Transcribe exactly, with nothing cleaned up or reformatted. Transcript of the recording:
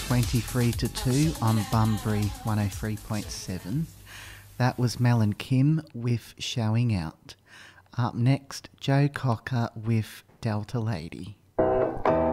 twenty-three to two on Bunbury one oh three point seven. That was Mel and Kim with Showing Out. Up next, Joe Cocker with Delta Lady.